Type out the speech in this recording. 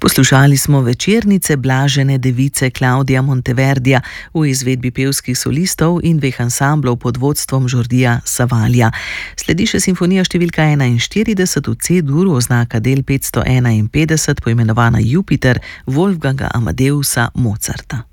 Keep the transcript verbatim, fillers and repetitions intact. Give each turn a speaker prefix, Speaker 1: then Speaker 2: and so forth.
Speaker 1: Poslušali smo večernice Blažene device Claudia Monteverdija v izvedbi pevskih solistov in dveh ansamblov pod vodstvom Jordija Savalja. Sledi še simfonija številka enainštirideset v C-duru, oznaka del petsto enainpetdeset, poimenovana Jupiter, Wolfganga Amadeusa Mozarta.